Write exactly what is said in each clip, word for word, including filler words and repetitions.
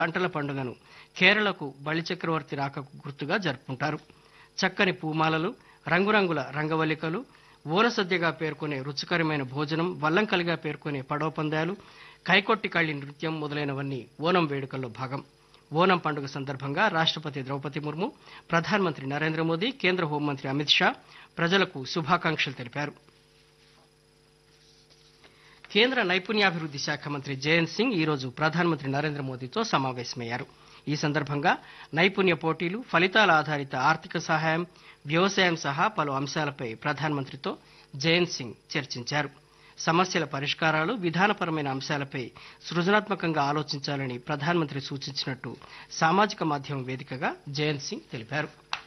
పంటల పండుగను కేరళకు బలిచక్రవర్తి రాకకు గుర్తుగా జరుపుకుంటారు. చక్కని పూమాలలు, రంగురంగుల రంగవల్లికలు, ఓనసద్యగా పేర్కొనే రుచికరమైన భోజనం, వల్లంకలిగా పేర్కొనే పడవ పందాలు, కైకొట్టి కళ్ళి నృత్యం మొదలైనవన్నీ ఓనం వేడుకల్లో భాగం. ఓనం పండుగ సందర్భంగా రాష్ట్రపతి ద్రౌపది ముర్ము, ప్రధానమంత్రి నరేంద్ర మోదీ, కేంద్ర హోంమంత్రి అమిత్ షా ప్రజలకు శుభాకాంక్షలు తెలిపారు. కేంద్ర నైపుణ్యాభివృద్ధి శాఖ మంత్రి జయంత్ సింగ్ ఈరోజు ప్రధానమంత్రి నరేంద్ర మోదీతో సమావేశమయ్యారు. ఈ సందర్భంగా నైపుణ్య పోటీలు, ఫలితాల ఆధారిత ఆర్థిక సహాయం, వ్యవసాయం సహా పలు అంశాలపై ప్రధానమంత్రితో జయంత్ సింగ్ చర్చించారు. సమస్యల పరిష్కారాలు, విధానపరమైన అంశాలపై సృజనాత్మకంగా ఆలోచించాలని ప్రధానమంత్రి సూచించినట్టు సామాజిక మాధ్యమం వేదికగా జయంత్ సింగ్ తెలిపారు.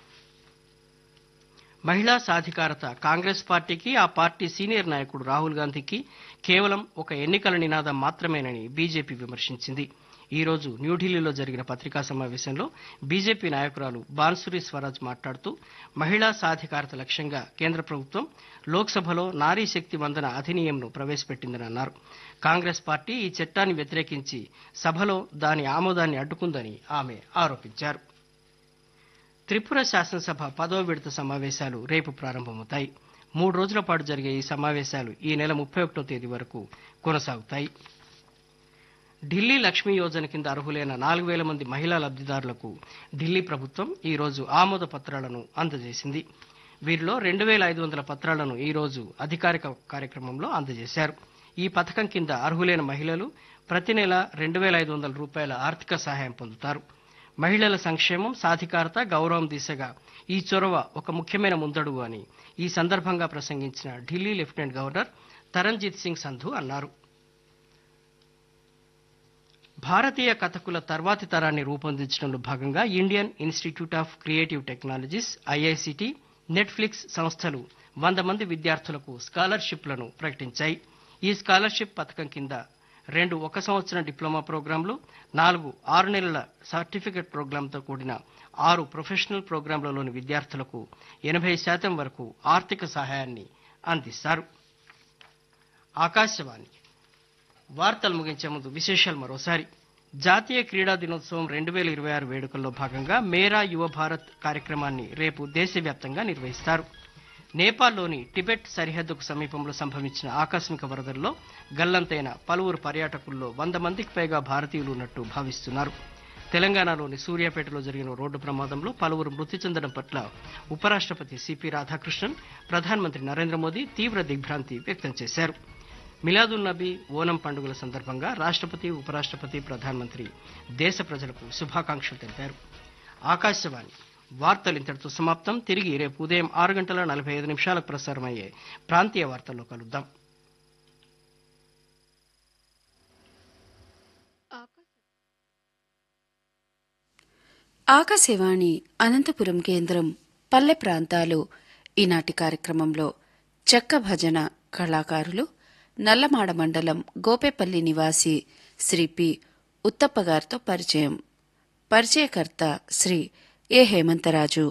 మహిళా సాధికారత కాంగ్రెస్ పార్టీకి, ఆ పార్టీ సీనియర్ నాయకుడు రాహుల్ గాంధీకి కేవలం ఒక ఎన్నికల నినాదం మాత్రమేనని బీజేపీ విమర్శించింది. ఈ రోజు న్యూఢిల్లీలో జరిగిన పత్రికా సమావేశంలో బీజేపీ నాయకురాలు బాన్సురి స్వరాజ్ మాట్లాడుతూ, మహిళా సాధికారత లక్ష్యంగా కేంద్ర ప్రభుత్వం లోక్సభలో నారీ శక్తి వందన అధినియంను ప్రవేశపెట్టిందని అన్నారు. కాంగ్రెస్ పార్టీ ఈ చట్టాన్ని వ్యతిరేకించి సభలో దాని ఆమోదాన్ని అడ్డుకుందని ఆమె ఆరోపించారు. త్రిపుర శాసనసభ పదో విడత సమావేశాలు రేపు ప్రారంభమవుతాయి. మూడు రోజుల పాటు జరిగే ఈ సమావేశాలు ఈ నెల ముప్పై ఒకటో తేదీ వరకు కొనసాగుతాయి. ఢిల్లీ లక్ష్మీ యోజన కింద అర్హులైన నాలుగు వేల మంది మహిళా లబ్దిదారులకు ఢిల్లీ ప్రభుత్వం ఈ రోజు ఆమోద పత్రాలను అందజేసింది. వీరిలో రెండు వేల ఐదు వందల పత్రాలను ఈ రోజు అధికారిక కార్యక్రమంలో అందజేశారు. ఈ పథకం కింద అర్హులైన మహిళలు ప్రతి నెల రెండు వేల ఐదు వందల రూపాయల ఆర్థిక సహాయం పొందుతారు. మహిళల సంక్షేమం, సాధికారత, గౌరవం దిశగా ఈ చొరవ ఒక ముఖ్యమైన ముందడుగు అని ఈ సందర్భంగా ప్రసంగించిన ఢిల్లీ లెఫ్టినెంట్ గవర్నర్ తరణ్జీత్ సింగ్ సంధు అన్నారు. భారతీయ కథకుల తర్వాతి తరాన్ని రూపొందించడంలో భాగంగా Indian institute of creative technologies IICT, Netflix సంస్థలు వంద మంది విద్యార్థులకు స్కాలర్షిప్లను ప్రకటించాయి. ఈ స్కాలర్షిప్ పథకం కింద రెండు ఒక సంవత్సరం డిప్లొమా ప్రోగ్రాంలు, నాలుగు ఆరు నెలల సర్టిఫికెట్ ప్రోగ్రాంతో కూడిన ఆరు ప్రొఫెషనల్ ప్రోగ్రాంలలోని విద్యార్థులకు ఎనభై శాతం వరకు ఆర్థిక సహాయాన్ని అందిస్తారు. ఆకాశవాణి వార్తలు ముగించే ముందు విశేషాలు మరోసారి. జాతీయ క్రీడా దినోత్సవం రెండు వేల ఇరవై ఆరు వేడుకల్లో భాగంగా మేరా యువ భారత్ కార్యక్రమాన్ని రేపు దేశవ్యాప్తంగా నిర్వహిస్తారు. నేపాల్లోని టిబెట్ సరిహద్దుకు సమీపంలో సంభవించిన ఆకస్మిక వరదల్లో గల్లంతైన పలువురు పర్యాటకుల్లో వంద మందికి పైగా భారతీయులు ఉన్నట్టు భావిస్తున్నారు. తెలంగాణలోని సూర్యాపేటలో జరిగిన రోడ్డు ప్రమాదంలో పలువురు మృతి చెందడం పట్ల ఉపరాష్ట్రపతి సిపి రాధాకృష్ణన్, ప్రధానమంత్రి నరేంద్ర మోదీ తీవ్ర దిగ్భ్రాంతి వ్యక్తం చేశారు. మిలాదున్ నబీ, ఓనం పండుగల సందర్భంగా రాష్ట్రపతి, ఉపరాష్ట్రపతి, ప్రధానమంత్రి దేశ ప్రజలకు శుభాకాంక్షలు తెలిపారు. ఆకాశవాణి వార్తలు ఇంతటితో సమాప్తం. తిరిగి రేపు ఉదయం ఆరు గంటల నలభై ఐదు నిమిషాలకు ప్రసారమయ్యే ప్రాంతీయ వార్తల్లో కలుద్దాం. ఆకాశవాణి అనంతపురం కేంద్రం పల్లె ప్రాంతాలు ఈనాటి కార్యక్రమంలో చెక్క భజన కళాకారులు నల్లమాడ మండలం గోపేపల్లి నివాసి శ్రీ పి ఉత్తప్ప గారితో పరిచయం. పరిచయకర్త శ్రీ ఏ హేమంతరాజు.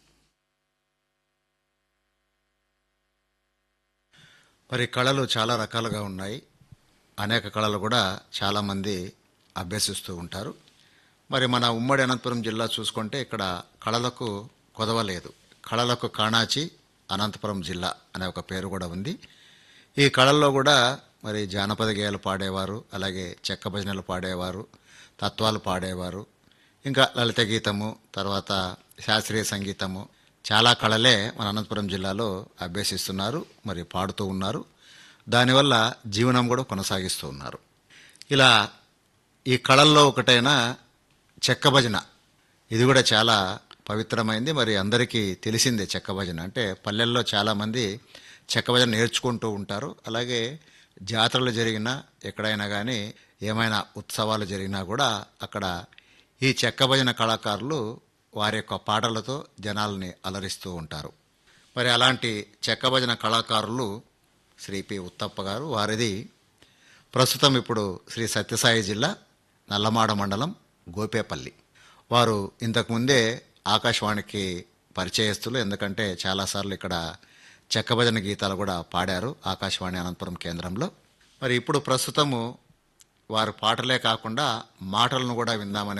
మరి కళలు చాలా రకాలుగా ఉన్నాయి. అనేక కళలు కూడా చాలామంది అభ్యసిస్తూ ఉంటారు. మరి మన ఉమ్మడి అనంతపురం జిల్లా చూసుకుంటే ఇక్కడ కళలకు కొదవలేదు. కళలకు కాణాచి అనంతపురం జిల్లా అనే ఒక పేరు కూడా ఉంది. ఈ కళల్లో కూడా మరి జానపద గేయాలు పాడేవారు, అలాగే చెక్క భజనలు పాడేవారు, తత్వాలు పాడేవారు, ఇంకా లలిత గీతము, తర్వాత శాస్త్రీయ సంగీతము, చాలా కళలే మన అనంతపురం జిల్లాలో అభ్యసిస్తున్నారు, మరి పాడుతూ ఉన్నారు. దానివల్ల జీవనం కూడా కొనసాగిస్తూ ఉన్నారు. ఇలా ఈ కళల్లో ఒకటైన చెక్క భజన, ఇది కూడా చాలా పవిత్రమైంది. మరి అందరికీ తెలిసిందే చెక్క భజన అంటే. పల్లెల్లో చాలామంది చెక్క భజన నేర్చుకుంటూ ఉంటారు. అలాగే జాతరలు జరిగినా, ఎక్కడైనా కానీ ఏమైనా ఉత్సవాలు జరిగినా కూడా అక్కడ ఈ చెక్క భజన కళాకారులు వారి యొక్క పాటలతో జనాల్ని అలరిస్తూ ఉంటారు. మరి అలాంటి చెక్క భజన కళాకారులు శ్రీ పి ఉత్తప్ప గారు. వారిది ప్రస్తుతం ఇప్పుడు శ్రీ సత్యసాయి జిల్లా నల్లమాడ మండలం గోపేపల్లి. వారు ఇంతకుముందే ఆకాశవాణికి పరిచయస్తులు, ఎందుకంటే చాలాసార్లు ఇక్కడ చెక్క భజన గీతాలు కూడా పాడారు ఆకాశవాణి అనంతపురం కేంద్రంలో. మరి ఇప్పుడు ప్రస్తుతము వారు పాటలే కాకుండా మాటలను కూడా విందామనే